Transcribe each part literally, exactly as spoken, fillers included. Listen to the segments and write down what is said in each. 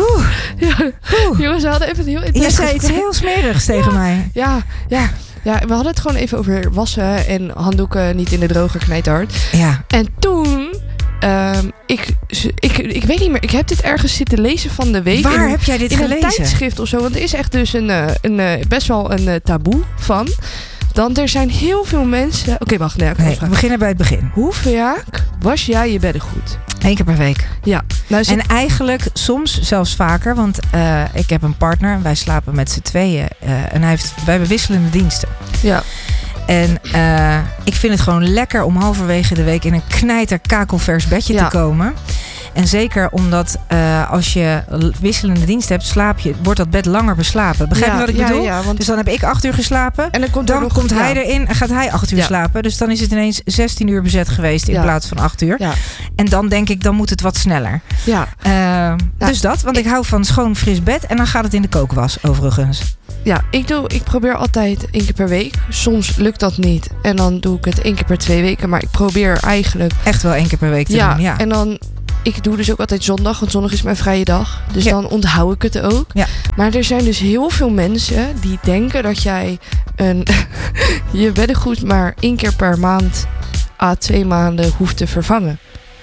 Oeh. Ja. Oeh. Jongens, we hadden even heel Je zei iets heel smerigs tegen ja. mij. Ja, ja. Ja, we hadden het gewoon even over wassen en handdoeken niet in de droger knijthard. Ja. En toen... Um, ik, ik, ik weet niet meer, ik heb dit ergens zitten lezen van de week. Waar in, heb jij dit in gelezen? In een tijdschrift of zo. Want er is echt dus een, een, een, best wel een taboe van. Dan er zijn heel veel mensen... Oké, okay, wacht. Nee, nee, we beginnen bij het begin. Hoe vaak was jij je beddengoed? Eén keer per week. Ja. Nou, en eigenlijk soms zelfs vaker. Want uh, ik heb een partner en wij slapen met z'n tweeën. Uh, en hij heeft, wij hebben wisselende diensten. Ja. En uh, ik vind het gewoon lekker om halverwege de week in een knijter kakelvers bedje ja. te komen. En zeker omdat uh, als je wisselende dienst hebt, slaap je, wordt dat bed langer beslapen. Begrijp je ja, wat ik ja, bedoel? Ja, want... Dus dan heb ik acht uur geslapen. En dan komt, dan nog, komt hij ja. erin en gaat hij acht uur ja. slapen. Dus dan is het ineens zestien uur bezet geweest in ja. plaats van acht uur. Ja. En dan denk ik, dan moet het wat sneller. Ja. Uh, ja. Dus dat, want ik hou van schoon fris bed. En dan gaat het in de kookwas, overigens. Ja, ik, doe, ik probeer altijd één keer per week. Soms lukt dat niet. En dan doe ik het één keer per twee weken. Maar ik probeer eigenlijk... Echt wel één keer per week te ja, doen, ja. En dan... Ik doe dus ook altijd zondag, want zondag is mijn vrije dag. Dus ja. dan onthoud ik het ook. Ja. Maar er zijn dus heel veel mensen die denken dat jij een je beddengoed maar één keer per maand à twee maanden hoeft te vervangen.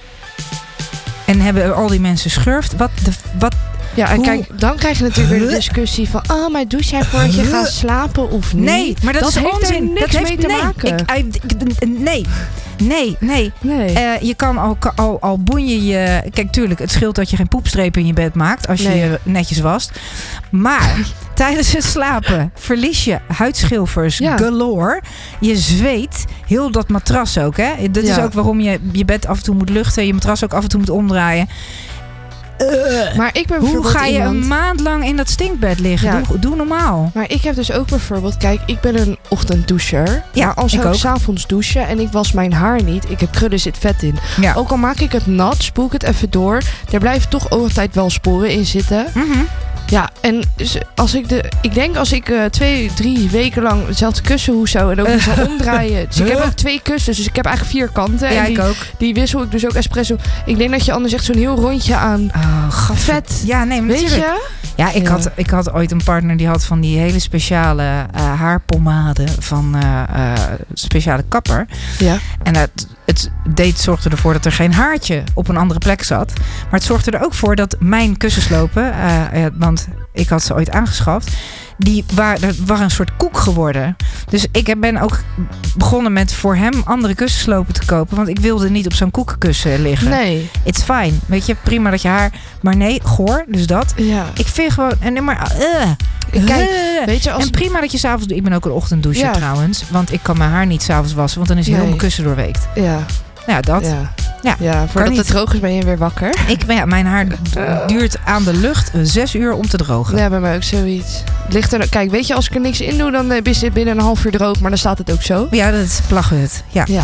En hebben al die mensen schurft? Wat de... Wat Ja, en Hoe? kijk, dan krijg je natuurlijk weer de discussie van... Oh, maar douche jij voordat je gaat slapen of niet? Nee, maar dat, dat is heeft onzin. er niks dat heeft, mee te nee, maken. Ik, ik, nee, nee, nee. nee. Uh, je kan al, al, al boen je je... Kijk, tuurlijk, het scheelt dat je geen poepstrepen in je bed maakt... als je nee. je netjes wast. Maar tijdens het slapen verlies je huidschilfers ja. galore. Je zweet. Heel dat matras ook, hè. Dat ja. is ook waarom je je bed af en toe moet luchten... je matras ook af en toe moet omdraaien... Uh, maar ik ben hoe ga je iemand... een maand lang in dat stinkbed liggen? Ja. Doe, doe normaal. Maar ik heb dus ook bijvoorbeeld... Kijk, ik ben een ochtenddoucher. Ja, maar als ik ik ook. 's avonds douchen en ik was mijn haar niet... Ik heb krullen, zit vet in. Ja. Ook al maak ik het nat, spoel ik het even door... Er blijven toch altijd wel sporen in zitten. Mm-hmm. Ja, en als ik de... Ik denk als ik uh, twee, drie weken lang hetzelfde kussenhoes zou... en ook niet zou omdraaien. Dus ik heb ook twee kussens. Dus ik heb eigenlijk vier kanten. Ja, en die, ik ook. Die wissel ik dus ook espresso. Ik denk dat je anders echt zo'n heel rondje aan oh, vet... Ja, nee, maar weet natuurlijk. je? Ja, ik, ja. Had, ik had ooit een partner die had van die hele speciale uh, haarpommade van uh, uh, speciale kapper. Ja. En het, het deed, zorgde ervoor dat er geen haartje op een andere plek zat. Maar het zorgde er ook voor dat mijn kussenslopen, uh, uh, want ik had ze ooit aangeschaft, die waren, waren een soort koek geworden. Dus ik ben ook begonnen met voor hem andere kussenslopen te kopen. Want ik wilde niet op zo'n koekenkussen liggen. Nee. It's fine. Weet je, prima dat je haar... Maar nee, goor, dus dat. Ja. Ik vind gewoon... En maar... Uh, Kijk, uh, weet je, als... En prima dat je s'avonds... Ik ben ook een ochtenddoucher ja. trouwens. Want ik kan mijn haar niet s'avonds wassen. Want dan is heel nee. mijn kussen doorweekt. Ja. Ja, dat. Ja. Ja, ja, voordat het droog is ben je weer wakker. Ik ben, ja, mijn haar duurt aan de lucht zes uur om te drogen. Ja, bij mij ook zoiets. Ligt er, kijk, weet je, als ik er niks in doe, dan is het binnen een half uur droog. Maar dan staat het ook zo. Ja, dat is plagget. Ja. ja.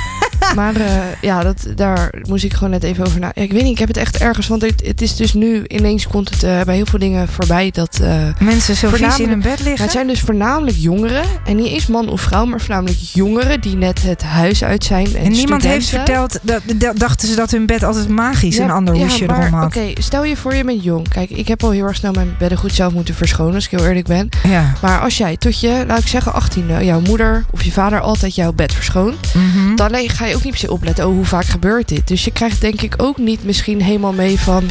Maar uh, ja, dat, daar moest ik gewoon net even over na. Ja, ik weet niet, ik heb het echt ergens. Want het, het is dus nu, ineens komt het uh, bij heel veel dingen voorbij. Dat uh, mensen zo vies in hun bed liggen. Ja, het zijn dus voornamelijk jongeren. En niet eens man of vrouw, maar voornamelijk jongeren die net het huis uit zijn. En, en niemand studenten. heeft verteld, dat, dat, dachten ze dat hun bed altijd magisch ja, een ander ja, hoesje maar, erom had. Oké, okay, stel je voor je bent jong. Kijk, ik heb al heel erg snel mijn beddengoed zelf moeten verschonen, als ik heel eerlijk ben. Ja. Maar als jij tot je, laat ik zeggen, achttiende, jouw moeder of je vader altijd jouw bed verschoont. Mm-hmm. Dan ga je ook niet per se opletten, oh, hoe vaak gebeurt dit? Dus je krijgt denk ik ook niet misschien helemaal mee van...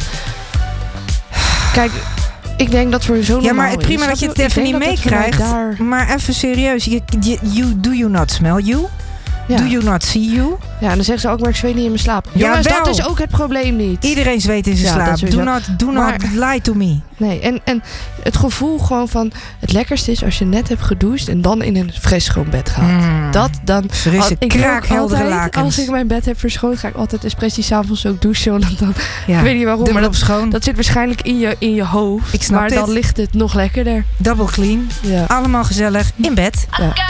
Kijk, ik denk dat voor zo'n ja, maar het prima is. dat je het even niet meekrijgt. Daar... Maar even serieus. You, you, do you not smell you? Ja. Do you not see you? Ja, en dan zeggen ze ook, maar ik zweet niet in mijn slaap. Ja, jongens, wel. dat is ook het probleem niet. Iedereen zweet in zijn ja, slaap. Do not, do maar, not lie to me. Nee, en, en het gevoel gewoon van... Het lekkerste is als je net hebt gedoucht... en dan in een fris schoon bed gaat. Mm. Dat dan... Frisse, kraakheldere lakens. Als ik mijn bed heb verschoond... ga ik altijd espresso 's avonds ook douchen. Want dan, ja. Ik weet niet waarom, Dubbel maar dat, schoon. dat zit waarschijnlijk in je, in je hoofd. Ik snap maar dit. Dan ligt het nog lekkerder. Double clean. Ja. Allemaal gezellig in bed. Ja.